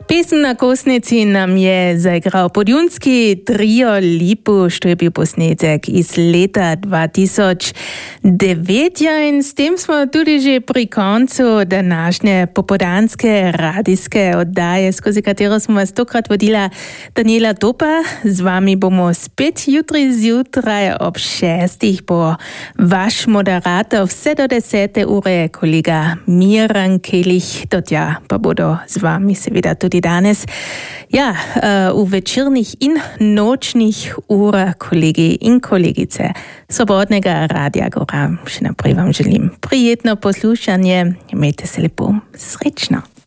Pesem na kosnici nam je zaigral podjunski trio Lipu, što je bil posnetek iz leta 2009. Ja, in s tem smo tudi že pri koncu današnje popodanske radijske oddaje, skozi katero smo vas tokrat vodila Daniela Topa. Z vami bomo spet jutri zjutraj ob 6. bo vaš moderator vse do 10. ure, kolega Miran Kelih. Do tja pa bodo z vami seveda tudi danes. Ja, v večernih in nočnih urah kolegi in kolegice Svobodnega Radia Gora. Še naprej vam želim prijetno poslušanje. Imejte se lepo, srečno.